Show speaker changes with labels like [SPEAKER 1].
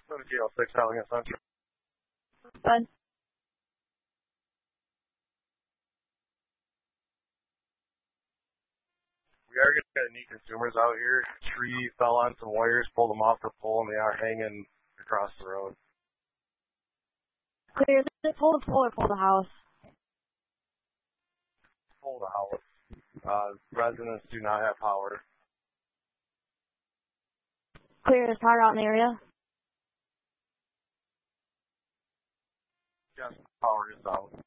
[SPEAKER 1] GL6 having a Central.
[SPEAKER 2] Good.
[SPEAKER 1] We are going to need consumers out here. A tree fell on some wires, pulled them off the pole, and they are hanging across the road.
[SPEAKER 2] Clear. Is it pull the pole or pull the house?
[SPEAKER 1] Pull the house. Residents do not have power.
[SPEAKER 2] Clear. Is power out in the area?
[SPEAKER 1] Yes, power is out.